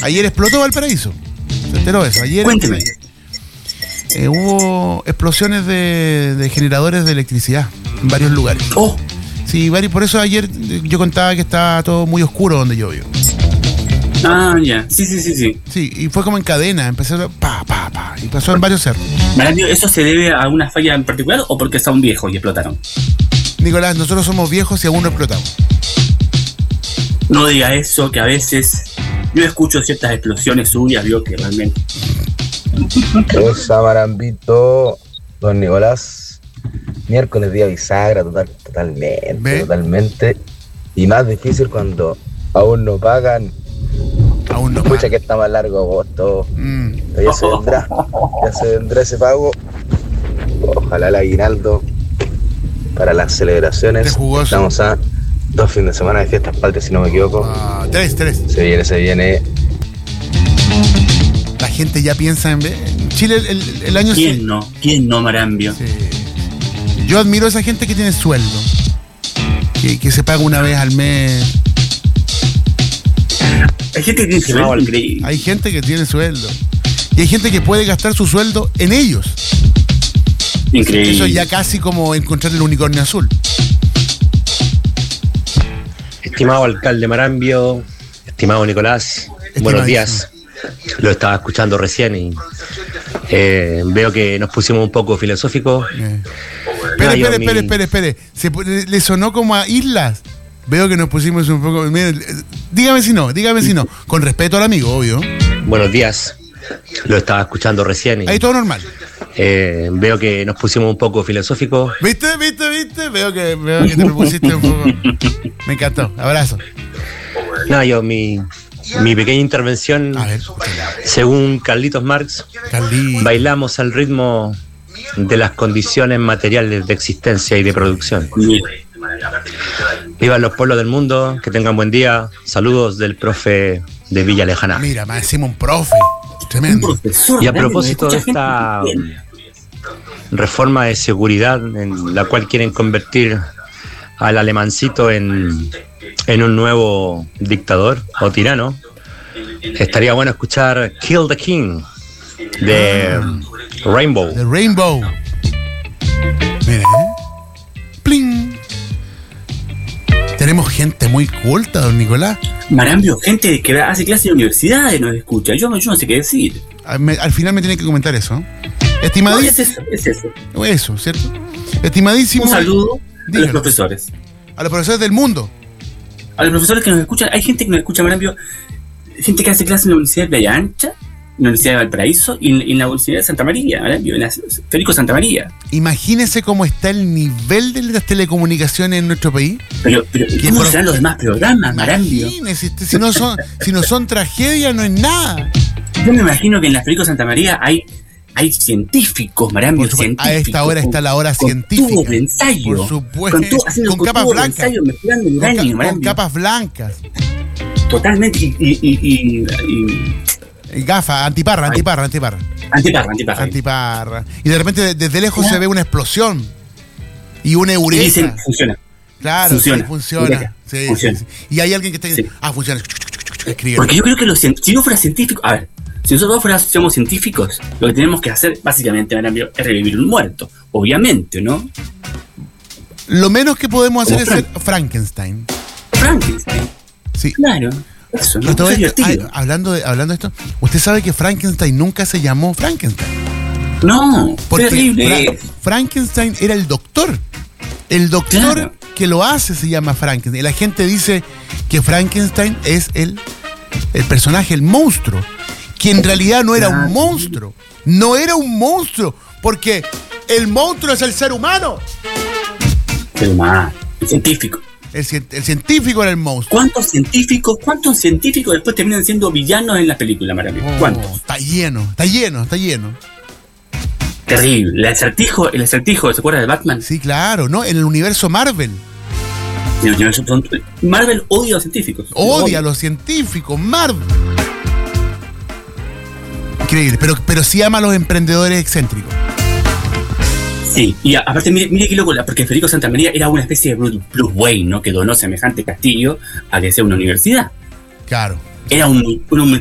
Ayer explotó Valparaíso. ¿Se enteró eso? Ayer hubo explosiones de generadores de electricidad en varios lugares. Oh. Sí, por eso ayer yo contaba que estaba todo muy oscuro donde yo vivo. Ah, ya. Sí. Sí, y fue como en cadena, empezó y pasó en varios cerros. Maravilloso. ¿Eso se debe a una falla en particular o porque son viejos y explotaron? Nicolás, nosotros somos viejos y aún no explotamos. No diga eso, que a veces yo escucho ciertas explosiones suyas, digo que realmente... Esa Marambito, don Nicolás. Miércoles día bisagra, totalmente. Y más difícil cuando aún no pagan. Escucha que está más largo agosto. Ya se vendrá ese pago. Ojalá el aguinaldo para las celebraciones. Estamos a 2 fines de semana de fiestas patrias, si no me equivoco. 3. Se viene. La gente ya piensa en Chile el año... ¿Quién no, Marambio? Sí. Yo admiro a esa gente que tiene sueldo, que se paga una vez al mes. Hay gente que tiene sueldo increíble. Hay gente que tiene sueldo. Y hay gente que puede gastar su sueldo en ellos. Increíble. Eso es ya casi como encontrar el unicornio azul. Estimado alcalde Marambio, estimado Nicolás, buenos días. Lo estaba escuchando recién y veo que nos pusimos un poco filosóficos. Espere. ¿Le sonó como a islas? Veo que nos pusimos un poco... Miren, dígame si no. Con respeto al amigo, obvio. Buenos días. Lo estaba escuchando recién y... Ahí todo normal. Veo que nos pusimos un poco filosóficos. ¿Viste? Veo que te lo pusiste un poco... Me encantó. Abrazo. Mi pequeña intervención, según Carlitos Marx, bailamos al ritmo de las condiciones materiales de existencia y de producción. Vivan los pueblos del mundo, que tengan buen día. Saludos del profe de Villa Lejana. Mira, me decimos un profe, tremendo. Y a propósito de esta reforma de seguridad en la cual quieren convertir al alemancito en un nuevo dictador o tirano, estaría bueno escuchar Kill the King de Rainbow. De Rainbow. Mira, ¡pling! Tenemos gente muy culta, don Nicolás. Marambio, gente que hace clase en universidades nos escucha. Yo no sé qué decir. Al final me tiene que comentar eso. Estimadísimo. No, es eso. Eso, ¿cierto? Estimadísimo. Un saludo a los profesores. A los profesores del mundo. A los profesores que nos escuchan. Hay gente que nos escucha, Marambio. Gente que hace clase en la Universidad de Playa Ancha, en la Universidad de Valparaíso y en la Universidad de Santa María, Marambio, en la Federico Santa María. Imagínese cómo está el nivel de las telecomunicaciones en nuestro país. Pero ¿cómo serán los demás programas, Marambio? Imagínese, si no son tragedias, no es nada. Yo me imagino que en la Federico Santa María hay científicos, Marambio, científicos. A esta hora está la hora científica. Con tubos de ensayo. Por supuesto. Con capas blancas. Con capas blancas. Totalmente. Y gafas, antiparra. Y de repente desde lejos se ve una explosión. Y una eureka. Y dicen, funciona. Claro, funciona. Sí. Y hay alguien que está diciendo, funciona. Porque yo creo que si no fuera científico, a ver, si nosotros fuéramos científicos, lo que tenemos que hacer, básicamente, es revivir un muerto. Obviamente, ¿no? Lo menos que podemos hacer es ser Frankenstein. Sí. Claro. Eso, ¿no? Hablando de esto, ¿usted sabe que Frankenstein nunca se llamó Frankenstein? No, porque terrible. Frankenstein era el doctor. El doctor que lo hace se llama Frankenstein. Y la gente dice que Frankenstein es el personaje, el monstruo. Que en realidad no era un monstruo. No era un monstruo. Porque el monstruo es el ser humano. El científico. El científico era el monstruo. ¿Cuántos científicos después terminan siendo villanos en las películas, Marambio? ¿Cuántos? Está lleno. Terrible. El acertijo, ¿se acuerda de Batman? Sí, claro, ¿no? En el universo Marvel. Marvel odia a los científicos. Odia a los científicos, Marvel. Increíble, pero sí ama a los emprendedores excéntricos. Sí, y aparte mire qué loco, porque Federico Santa María era una especie de Bruce Wayne, ¿no? Que donó semejante castillo a que sea una universidad. Claro. Era un